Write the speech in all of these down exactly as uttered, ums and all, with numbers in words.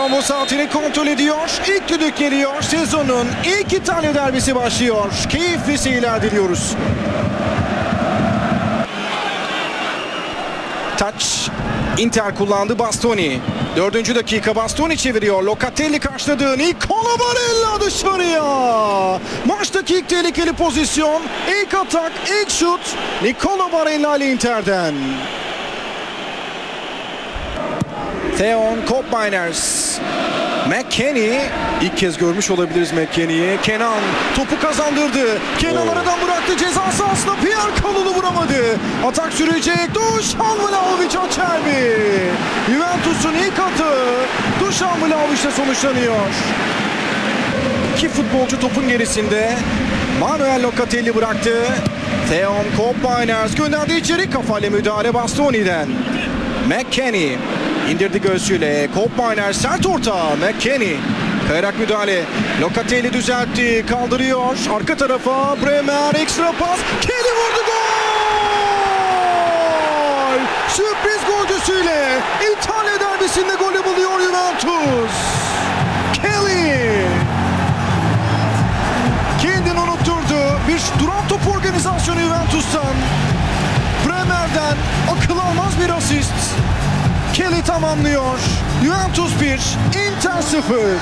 Tiramo saatini kontrol ediyor. İlk düdük geliyor. Sezonun ilk İtalya derbisi başlıyor. Keyifli seyirler diliyoruz. Touch. Inter kullandı, Bastoni. Dördüncü dakika, Bastoni çeviriyor. Locatelli karşıladı. Nicola Barella dışarıya. Maçtaki ilk tehlikeli pozisyon. İlk atak, ilk şut. Nicola Barella ile Inter'den. Theon Koopmeiners. McKennie. İlk kez görmüş olabiliriz McKennie'yi. Kenan topu kazandırdı. Kenan Oo. aradan bıraktı. Ceza sahasına Pierre Kalulu vuramadı. Atak sürecek. Dušan Vlahović Acerbi. Juventus'un ilk atı Dušan Vlahović'le sonuçlanıyor. İki futbolcu topun gerisinde. Manuel Locatelli bıraktı. Theon Koopmeiners gönderdi içeri. Kafayla müdahale Bastoni'den. McKennie indirdi göğsüyle. Koopmeiners sert orta. McKennie kayarak müdahale. Locatelli düzeltti. Kaldırıyor. Arka tarafa Bremer ekstra pas. Kelly vurdu, gol! Sürpriz golcüsüyle İtalya derbisinde golü buluyor Juventus. Kelly kendini unutturdu. Bir duran top organizasyonu Juventus'tan. Bremer'den akıl almaz bir asist. Kelly tamamlıyor. Juventus bir, Inter sıfır.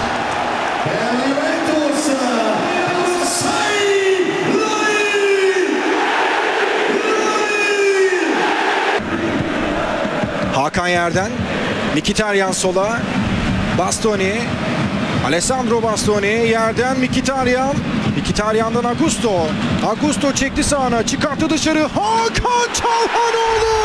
Hakan yerden. Mkhitaryan sola. Bastoni. Alessandro Bastoni yerden Mkhitaryan. Mkhitaryan'dan Augusto. Augusto çekti sağına, çıkarttı dışarı. Hakan Çalhanoğlu!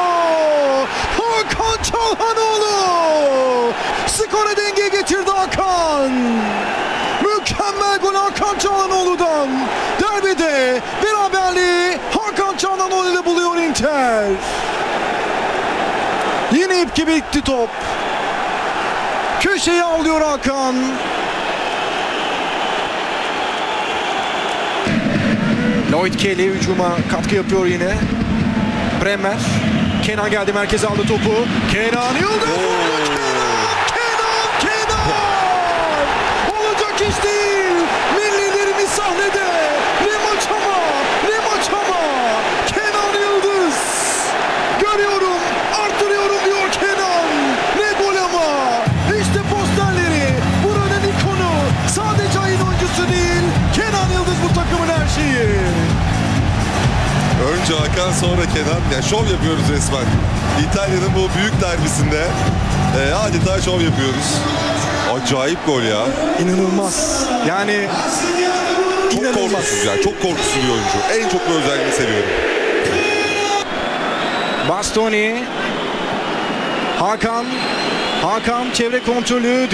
Hakan Çalhanoğlu! Skora denge getirdi Hakan. Mükemmel gol Hakan Çalhanoğlu'dan. Derbide beraberliği Hakan Çalhanoğlu ile buluyor Inter. Yine ip gibi gitti top. Köşeyi alıyor Hakan. Lloyd Kelly hücuma katkı yapıyor yine. Bremer. Kenan geldi, merkeze aldı topu. Kenan Yıldız. Kenan, Kenan, Kenan. Olacak iş değil. Millilerimiz sahnede. Ne maç ama, ne maç ama. Kenan Yıldız. Görüyorum, arttırıyorum diyor Kenan. Ne gol ama. İşte posterleri. Buranın ikonu. Sadece ayın oyuncusu değil. Kenan Yıldız bu takımın her şeyi. Önce Hakan, sonra Kenan. Ya şov yapıyoruz resmen. İtalya'nın bu büyük derbisinde e, adeta şov yapıyoruz. Acayip gol ya. İnanılmaz. Yani Çok inanılmaz. korkusuz ya. Çok korkusuz bir oyuncu. En çok bu özelliğini seviyorum. Bastoni. Hakan. Hakan çevre kontrolü.